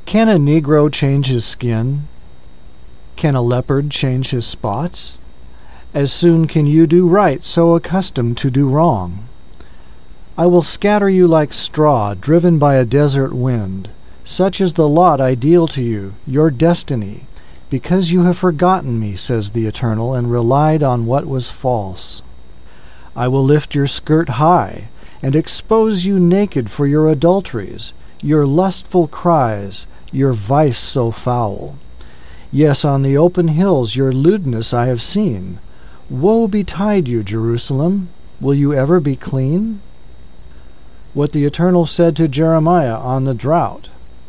Can a Negro change his skin? Can a leopard change his spots? As soon can you do right, so accustomed to do wrong. I will scatter you like straw driven by a desert wind. Such is the lot I deal to you, your destiny, because you have forgotten me, says the Eternal, and relied on what was false. I will lift your skirt high, and expose you naked for your adulteries, your lustful cries, your vice so foul. Yes, on the open hills your lewdness I have seen. Woe betide you, Jerusalem! Will you ever be clean? What the Eternal said to Jeremiah on the drought.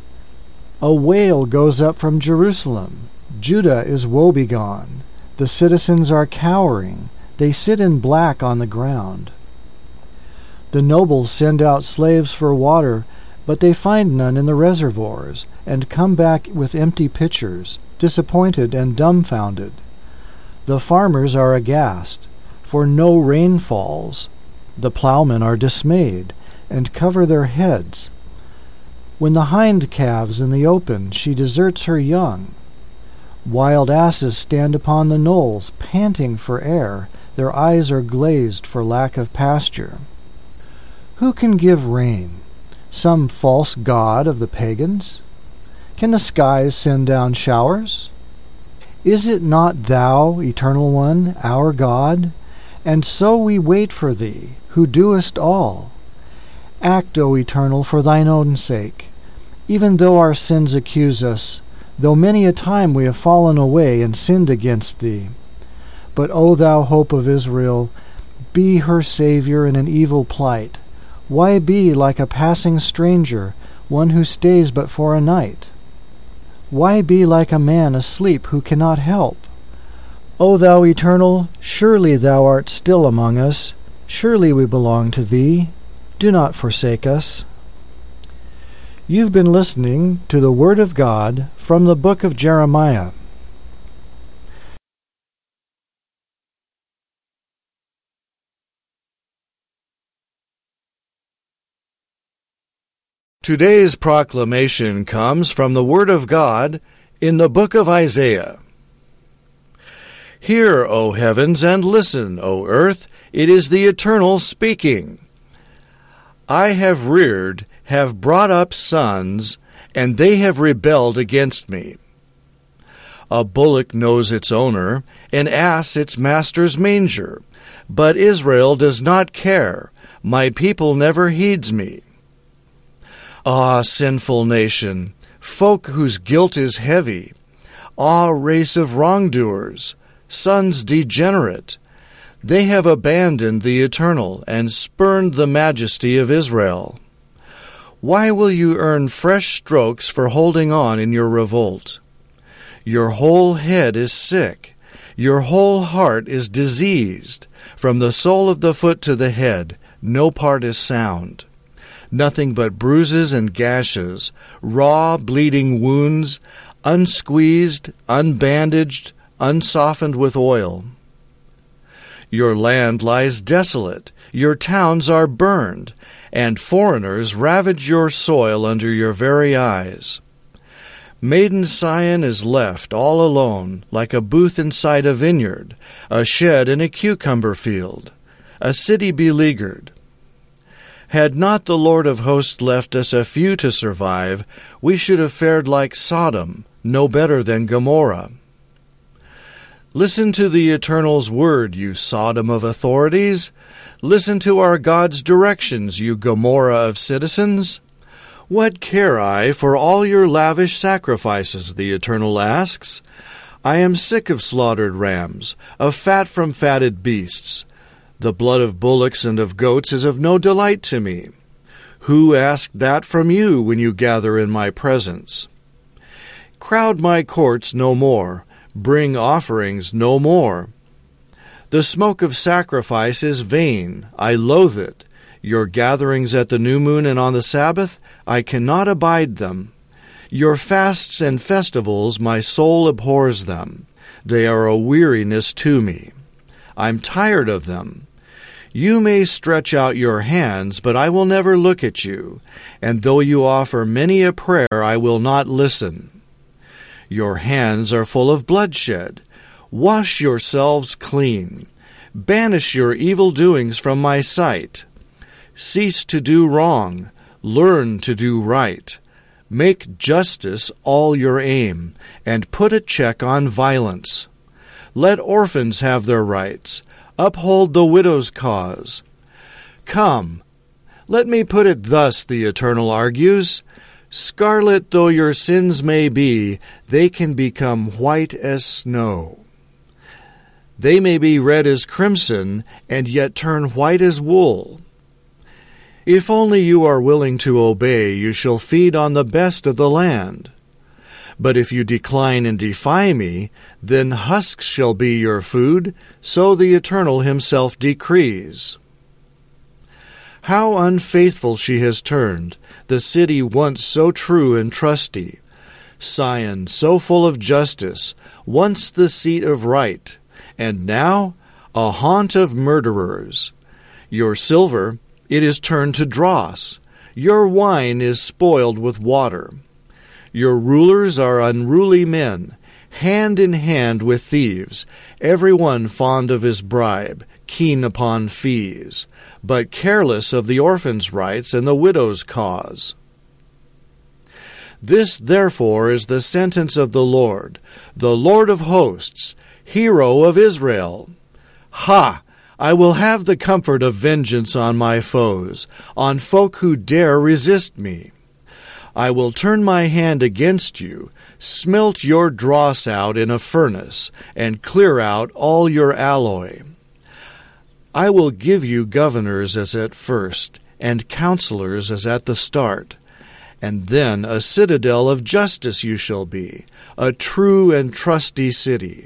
A wail goes up from Jerusalem. Judah is woebegone. The citizens are cowering. They sit in black on the ground. The nobles send out slaves for water, but they find none in the reservoirs, and come back with empty pitchers, disappointed and dumbfounded. The farmers are aghast, for no rain falls. The plowmen are dismayed, and cover their heads. When the hind calves in the open, she deserts her young. Wild asses stand upon the knolls, panting for air. Their eyes are glazed for lack of pasture. Who can give rain? Some false god of the pagans? Can the skies send down showers? Is it not thou, Eternal One, our God? And so we wait for thee, who doest all. Act, O Eternal, for thine own sake. Even though our sins accuse us, though many a time we have fallen away and sinned against thee. But, O thou hope of Israel, be her Savior in an evil plight. Why be like a passing stranger, one who stays but for a night? Why be like a man asleep who cannot help? O thou Eternal, surely thou art still among us. Surely we belong to thee. Do not forsake us. You've been listening to the Word of God from the book of Jeremiah. Today's proclamation comes from the Word of God in the book of Isaiah. Hear, O heavens, and listen, O earth, it is the Eternal speaking. I have reared, have brought up sons, and they have rebelled against me. A bullock knows its owner, an ass its master's manger, but Israel does not care, my people never heeds me. Ah, sinful nation, folk whose guilt is heavy, ah, race of wrongdoers, sons degenerate, they have abandoned the Eternal and spurned the majesty of Israel. Why will you earn fresh strokes for holding on in your revolt? Your whole head is sick, your whole heart is diseased. From the sole of the foot to the head, no part is sound. Nothing but bruises and gashes, raw, bleeding wounds, unsqueezed, unbandaged, unsoftened with oil. Your land lies desolate, your towns are burned, and foreigners ravage your soil under your very eyes. Maiden Sion is left all alone, like a booth inside a vineyard, a shed in a cucumber field, a city beleaguered. Had not the Lord of hosts left us a few to survive, we should have fared like Sodom, no better than Gomorrah. Listen to the Eternal's word, you Sodom of authorities. Listen to our God's directions, you Gomorrah of citizens. What care I for all your lavish sacrifices, the Eternal asks. I am sick of slaughtered rams, of fat from fatted beasts. The blood of bullocks and of goats is of no delight to me. Who asked that from you when you gather in my presence? Crowd my courts no more, bring offerings no more. The smoke of sacrifice is vain, I loathe it. Your gatherings at the new moon and on the Sabbath, I cannot abide them. Your fasts and festivals, my soul abhors them. They are a weariness to me. I'm tired of them. You may stretch out your hands, but I will never look at you, and though you offer many a prayer, I will not listen. Your hands are full of bloodshed. Wash yourselves clean. Banish your evil doings from my sight. Cease to do wrong. Learn to do right. Make justice all your aim, and put a check on violence. Let orphans have their rights. Uphold the widow's cause. Come, let me put it thus, the Eternal argues. Scarlet though your sins may be, they can become white as snow. They may be red as crimson, and yet turn white as wool. If only you are willing to obey, you shall feed on the best of the land. But if you decline and defy me, then husks shall be your food, so the Eternal himself decrees. How unfaithful she has turned, the city once so true and trusty. Sion, so full of justice, once the seat of right, and now a haunt of murderers. Your silver, it is turned to dross. Your wine is spoiled with water. Your rulers are unruly men, hand in hand with thieves, every one fond of his bribe, keen upon fees, but careless of the orphan's rights and the widow's cause. This, therefore, is the sentence of the Lord of hosts, Hero of Israel. Ha! I will have the comfort of vengeance on my foes, on folk who dare resist me. I will turn my hand against you, smelt your dross out in a furnace, and clear out all your alloy. I will give you governors as at first, and counselors as at the start. And then a citadel of justice you shall be, a true and trusty city.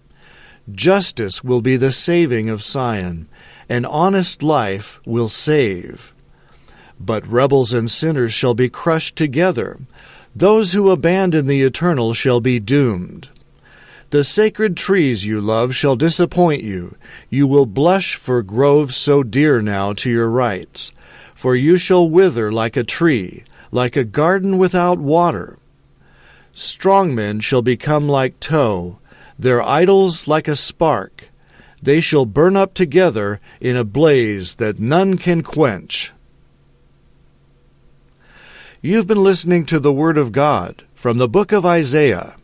Justice will be the saving of Sion, and honest life will save. But rebels and sinners shall be crushed together. Those who abandon the Eternal shall be doomed. The sacred trees you love shall disappoint you. You will blush for groves so dear now to your rights. For you shall wither like a tree, like a garden without water. Strong men shall become like tow, their idols like a spark. They shall burn up together in a blaze that none can quench. You've been listening to the Word of God from the book of Isaiah.